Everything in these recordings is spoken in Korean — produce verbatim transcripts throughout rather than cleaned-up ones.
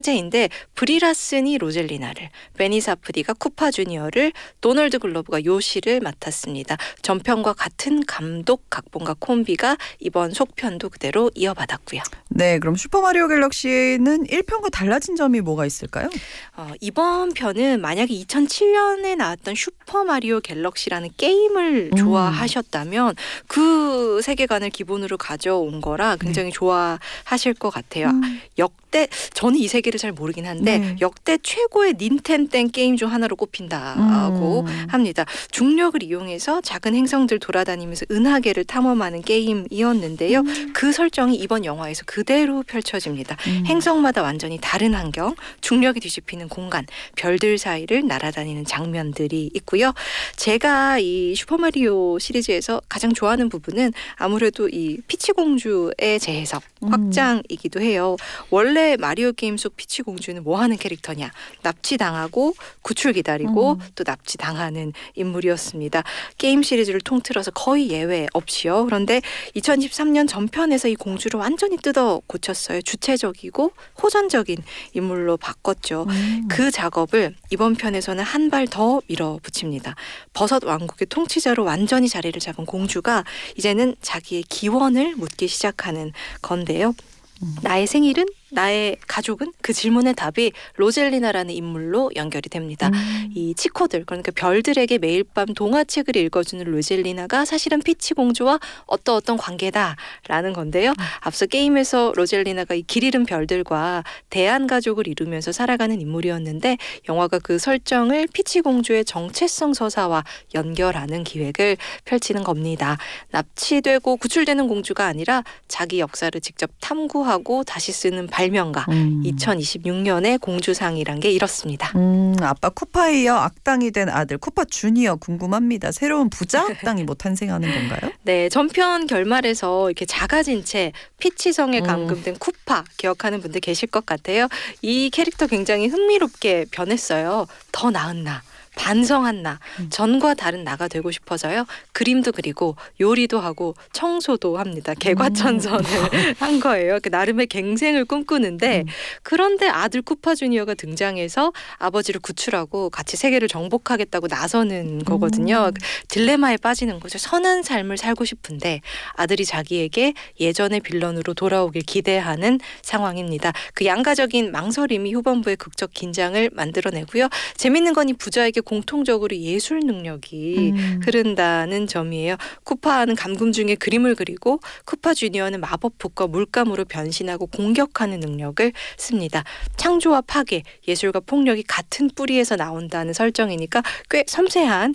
인데 브리 라슨이 로젤리나를, 베니 사프디가 쿠파 주니어를, 도널드 글로브가 요시를 맡았습니다. 전편과 같은 감독, 각본가 콤비가 이번 속편도 그대로 이어받았고요. 네, 그럼 슈퍼마리오 갤럭시는 일 편과 달라진 점이 뭐가 있을까요? 어, 이번 편은 만약에 이천칠 년에 나왔던 슈퍼마리오 갤럭시라는 게임을 음. 좋아하셨다면 그 세계관을 기본으로 가져온 거라 굉장히 네. 좋아하실 것 같아요. 음. 역대, 저는 이 세계를 잘 모르긴 한데 네. 역대 최고의 닌텐땡 게임 중 하나로 꼽힌다고 음. 합니다. 중력을 이용해서 작은 행성들 돌아다니면서 은하계를 탐험하는 게임이었는데요. 음. 그 설정이 이번 영화에서 그대로 펼쳐집니다. 음. 행성마다 완전히 다른 환경, 중력이 뒤집히는 공간, 별들 사이를 날아다니는 장면들이 있고요. 제가 이 슈퍼마리오 시리즈에서 가장 좋아하는 부분은 아무래도 이 피치 공주의 재해석, 음. 확장이기도 해요. 원래 마리오 게임 속 피치 공주는 뭐 하는 캐릭터냐? 납치당하고 구출 기다리고 음. 또 납치당하는 인물이었습니다. 게임 시리즈를 통틀어서 거의 예외 없이요. 그런데 이천이십삼 년 전편에서 이 공주를 완전히 뜯어 고쳤어요. 주체적이고 호전적인 인물로 바꿨죠. 음. 그 작업을 이번 편에서는 한 발 더 밀어붙입니다. 버섯 왕국의 통치자로 완전히 자리를 잡은 공주가 이제는 자기의 기원을 묻기 시작하는 건데요. 음. 나의 생일은? 나의 가족은? 그 질문의 답이 로젤리나라는 인물로 연결이 됩니다. 음. 이 치코들, 그러니까 별들에게 매일 밤 동화책을 읽어주는 로젤리나가 사실은 피치 공주와 어떤 어떤 관계다라는 건데요. 음. 앞서 게임에서 로젤리나가 이 길 잃은 별들과 대한가족을 이루면서 살아가는 인물이었는데 영화가 그 설정을 피치 공주의 정체성 서사와 연결하는 기획을 펼치는 겁니다. 납치되고 구출되는 공주가 아니라 자기 역사를 직접 탐구하고 다시 쓰는 발명가. 음. 이천이십육 년의 공주상이란 게 이렇습니다. 음, 아빠 쿠파에 이어 악당이 된 아들 쿠파 주니어 궁금합니다. 새로운 부자 악당이 뭐 탄생하는 건가요? 네, 전편 결말에서 이렇게 작아진 채 피치성에 감금된 음. 쿠파 기억하는 분들 계실 것 같아요. 이 캐릭터 굉장히 흥미롭게 변했어요. 더 나은 나. 반성한 나, 음. 전과 다른 나가 되고 싶어서요. 그림도 그리고 요리도 하고 청소도 합니다. 개과천선을 음. 한 거예요. 그 나름의 갱생을 꿈꾸는데 음. 그런데 아들 쿠파 주니어가 등장해서 아버지를 구출하고 같이 세계를 정복하겠다고 나서는 거거든요. 음. 딜레마에 빠지는 거죠. 선한 삶을 살고 싶은데 아들이 자기에게 예전의 빌런으로 돌아오길 기대하는 상황입니다. 그 양가적인 망설임이 후반부의 극적 긴장을 만들어내고요. 재밌는 건 이 부자에게 공통적으로 예술 능력이 음. 흐른다는 점이에요. 쿠파는 감금 중에 그림을 그리고 쿠파 주니어는 마법폭과 물감으로 변신하고 공격하는 능력을 씁니다. 창조와 파괴, 예술과 폭력이 같은 뿌리에서 나온다는 설정이니까 꽤 섬세한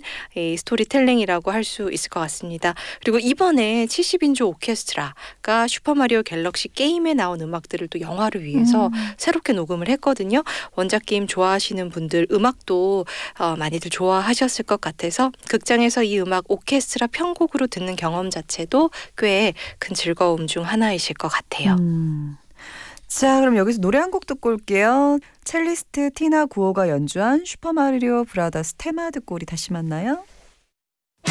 스토리텔링이라고 할 수 있을 것 같습니다. 그리고 이번에 칠십 인조 오케스트라가 슈퍼마리오 갤럭시 게임에 나온 음악들을 또 영화를 위해서 음. 새롭게 녹음을 했거든요. 원작 게임 좋아하시는 분들 음악도 어, 많이들 좋아하셨을 것 같아서 극장에서 이 음악 오케스트라 편곡으로 듣는 경험 자체도 꽤 큰 즐거움 중 하나이실 것 같아요. 음. 자, 그럼 여기서 노래 한 곡 듣고 올게요. 첼리스트 티나 구오가 연주한 슈퍼마리오 브라더스 테마 듣고 우리 다시 만나요.